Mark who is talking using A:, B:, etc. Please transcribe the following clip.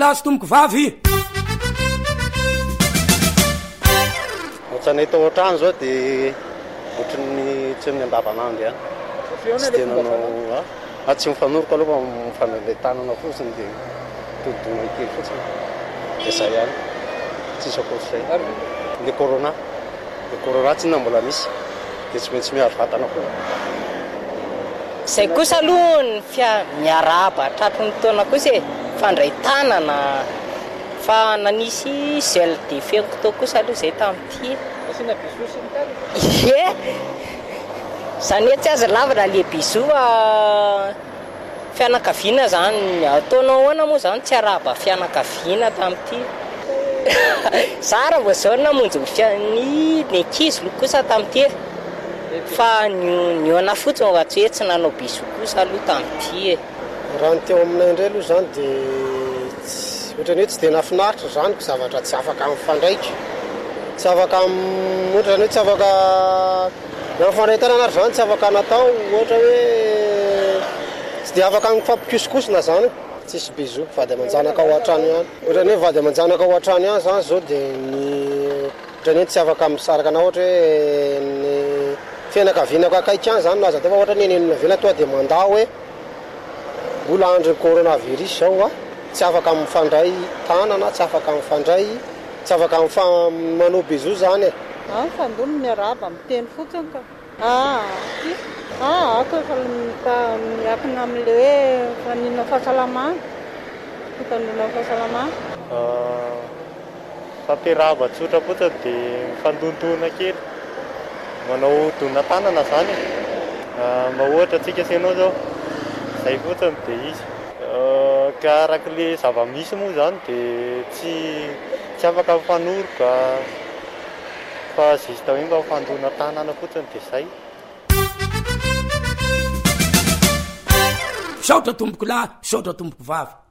A: tasy tomboko vavy
B: ohatranay tao an-trano zao dia ohatrany tsy amin'ny andavanandro ihany tsy dia nanao tsy mifanoroko aloha mifanavy tanana fotsiny dia todidona kely fotsiny dia izay ihany tsisy akoatr'izay le corona tsy na mbola misy dia tsy maintsy miaro vatana koa
C: izay kosa aloha ny miarahaba tratry ny taona kosa fandray tanana fa nanisy gel de fenko kosa aloha izay tamin'ity
D: asina bisou sy ny tany
C: zany hoe tsy aza lavana le bisou fianakaviana zany ataonao ahoana moa zany tsy arahaba fianakaviana tamin'ity Sara vao zao namonjy ny ankizy kosa tamin'ity fa niona fotsiny fa tsy hoe tsy nanao bisou kosa aloha tamin'ity
B: raha ny teo aminay indray aloha zany dia ohatrany hoe tsy dia nafinaritra zany ko zavatra tsy afaka mifandraitra tsy afaka ohatrany hoe tsy afaka mifandray tanana ary zany tsy afaka natao ohatra hoe tsy dia afaka mifampikosikosina zany tsisy bisou vady aman-janaka ao an-trano ihany ohatrany hoe vady aman-janaka ao an-trano ihany zany zao dia ohatrany hoe tsy afaka misaraka na ohatra hoe ny fianakavianako akaiky ihany zany naza teo fa ohatra ny eny avela toa dia mandao hoe mbola andro coronavirus zao tsy afaka mifandray tanana tsy afaka mifandray tsy afaka manao bisou zany
D: fandony miarahaba miteny fotsiny ka ako efa miakina amin'le hoe fanina fahasalamana fitandrona fahasalamana
B: fampiarahaba tsotra fotsiny dia mifandontoana kely manao dona tanana zany mba ohatra atsika asianao zao izay fotsiny dia izy ka arak'le zava-misy moa zany dia tsy afaka mifanoroka fa zista hoe mba mifandona tanana fotsiny dia izay
A: misaotra tomboko lahy misaotra tomboko vavy